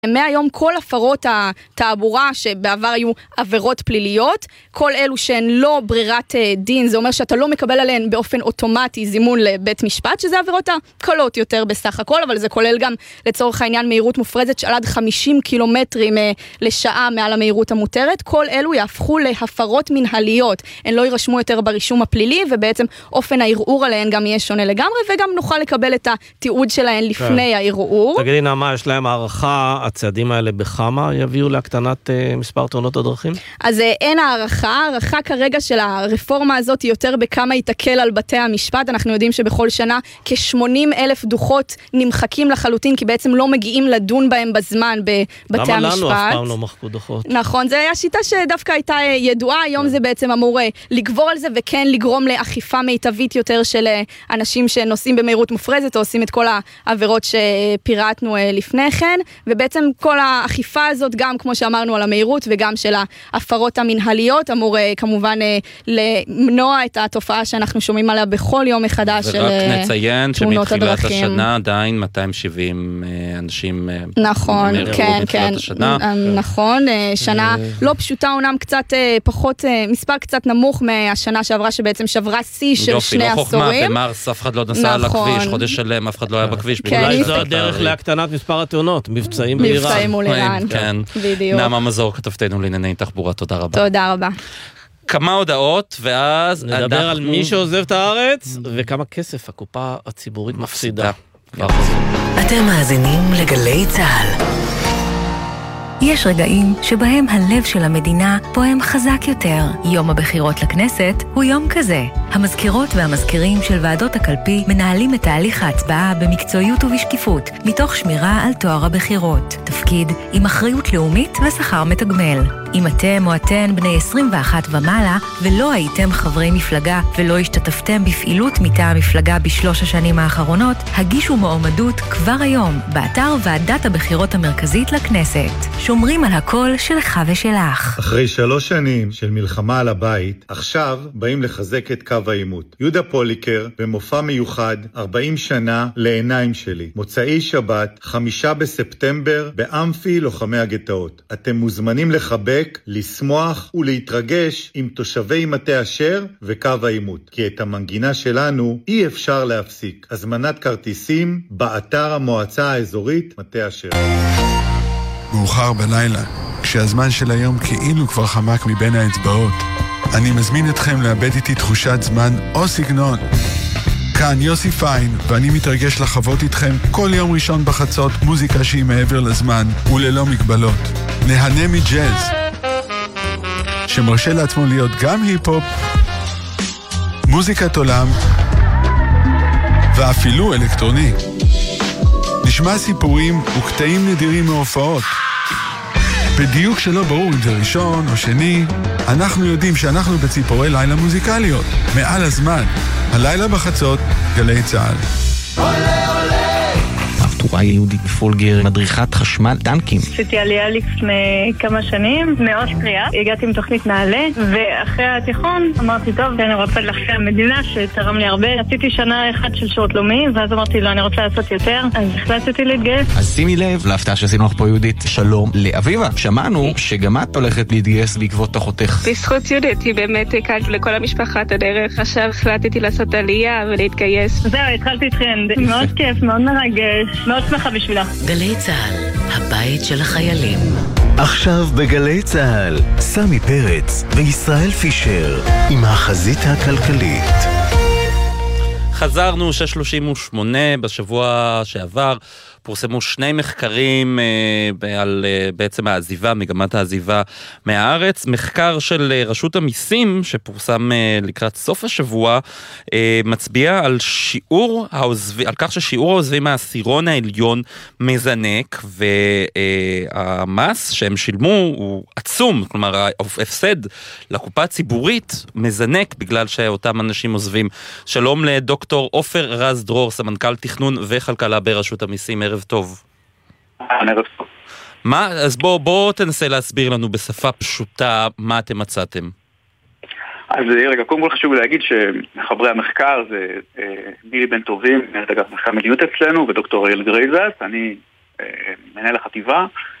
מהיום כל הפרות התעבורה שבעבר היו עבירות פליליות, כל אלו שהן לא ברירת דין, זה אומר שאתה לא מקבל עליהן באופן אוטומטי זימון לבית משפט, שזה עבירות הקלות יותר בסך הכל, אבל זה כולל גם לצורך העניין מהירות מופרזת של עד 50 קילומטרים לשעה מעל המהירות המותרת, כל אלו יהפכו להפרות מנהליות, הן לא יירשמו יותר ברישום הפלילי, ובעצם אופן הערעור עליהן גם יהיה שונה לגמרי, וגם נוכל לקבל את התיעוד שלהן לפני הערעור. תגידי נעמה, יש להם הערכה, הצעדים האלה בכמה יביאו להקטנת מספר תאונות הדרכים? אז אין הערכה כרגע של הרפורמה הזאת היא יותר בכמה יתקל על בתי המשפט. אנחנו יודעים שבכל שנה כ-80,000 דוחות נמחקים לחלוטין, כי בעצם לא מגיעים לדון בהם בזמן בבתי המשפט. למה לנו אף פעם לא מחקו דוחות? נכון, זו השיטה שדווקא הייתה ידועה, היום זה בעצם אמור לגבור על זה וכן לגרום לאכיפה מיטבית יותר של אנשים שנוסעים במהירות מופרזת, או עושים את כל העבירות שפירטנו לפני כן, ובעצם כל האכיפה הזאת, גם כמו שאמרנו על המהירות וגם של ההפרות המנהליות, אמור כמובן למנוע את התופעה שאנחנו שומעים עליה בכל יום מחדש של תאונות הדרכים. ורק נציין שמתחילת השנה עדיין 270 אנשים נכון, כן, נכון, שנה לא פשוטה, אומנם קצת פחות, מספר קצת נמוך מהשנה שעברה, שבעצם שברה שיא של שני עשורים. לא חוכמה, במרס אף אחד לא נסע על הכביש, חודש שלם אף אחד לא היה בכביש. אולי זו הדרך להקטנת מספר התאונות, מבצעים מול איראן. כן. נעמה מזור, כתבתנו לענייני תחבורה, תודה רבה. תודה רבה. כמה הודעות, ואז נדבר על מי שעוזב את הארץ, וכמה כסף הקופה הציבורית מפסידה. אתם מאזינים לגלי צהל. יש רגעים שבהם הלב של המדינה פועם חזק יותר. יום הבחירות לכנסת הוא יום כזה. המזכירות והמזכירים של ועדות הקלפי מנהלים את תהליך ההצבעה במקצועיות ובשקיפות, מתוך שמירה על טוהר הבחירות. תפקיד עם אחריות לאומית ושכר מתגמל. אם אתם או אתן בני 21 ומעלה ולא הייתם חברי מפלגה ולא השתתפתם בפעילות מטעם המפלגה בשלוש השנים האחרונות, הגישו מועמדות כבר היום באתר ועדת הבחירות המרכזית לכנסת. שומרים על הקול שלך ושלך. אחרי 3 שנים של מלחמה על הבית, עכשיו באים לחזק את קו העימות. יהודה פוליקר במופע מיוחד 40 שנה לעיניים שלי. מוצאי שבת 5 בספטמבר באמפי לוחמי הגטאות. אתם מוזמנים לחבק, לשמוח ולהתרגש עם תושבי מטה אשר וקו העימות, כי את המנגינה שלנו אי אפשר להפסיק. הזמנת כרטיסים באתר המועצה האזורית מטה אשר. מאוחר בלילה, כשהזמן של היום כאילו כבר חמק מבין האצבעות, אני מזמין אתכם לאבד איתי תחושת זמן או סגנון. כאן יוסי פיין, ואני מתרגש לחוות איתכם כל יום ראשון בחצות מוזיקה שהיא מעבר לזמן וללא מגבלות. נהנה מג'אז, שמרשה לעצמו להיות גם היפ-הופ, מוזיקת עולם ואפילו אלקטרוני. נשמע סיפורים וקטעים נדירים מהופעות. בדיוק שלא ברור אם זה ראשון או שני, אנחנו יודעים שאנחנו בציפורי לילה מוזיקליות. מעל הזמן, הלילה בחצות, גלי צהל. טורה יהודית בפולגר, מדריכת חשמל טנקים. עשיתי עלייה לפני כמה שנים, מאוסטריה. הגעתי עם תוכנית נעלה, ואחרי התיכון אמרתי, טוב, אני רוצה להחזיר המדינה שתרם לי הרבה. עשיתי שנה אחת של שירות לאומי, ואז אמרתי, לא, אני רוצה לעשות יותר, אז החלטתי להתגייס. אז שימי לב, להפתעה שעשינו לך פה יהודית, שלום לאביבה. שמענו שגם את הולכת להתגייס בעקבות אחותך. בזכות יהודית, היא באמת הקלת לכל המשפחה את הדרך. עכשיו החלטתי לעשות עלייה ולהתגייס. זהו, התחלתי טרנד. מאוד כיף, מאוד מרגש. מאוד שמחה בשבילה. גלי צהל, הבית של החיילים. עכשיו בגלי צהל, סמי פרץ וישראל פישר עם החזית הכלכלית. חזרנו 6:38 בשבוע שעבר. פורסמו 2 מחקרים על בעצם העזיבה, מגמת העזיבה מהארץ. מחקר של רשות המיסים שפורסם לקראת סוף השבוע מצביע על על כך ששיעור העוזבים מהעשירון העליון מזנק, והמס שהם שילמו הוא עצום, כלומר ההפסד לקופה הציבורית מזנק בגלל שאותם אנשים עוזבים. שלום לדוקטור עופר רז דרור, סמנכ"ל תכנון וכלכלה ברשות המיסים. ערב טוב. ערב טוב. אז בוא תנסה להסביר לנו בשפה פשוטה מה אתם מצאתם. אז רגע, קודם כל חשוב להגיד שחברי המחקר זה נילי בן טובים, מנהלת אגף מחקר מדיניות אצלנו, ודוקטור אריאל גרייזס. אני מנהל החטיבה,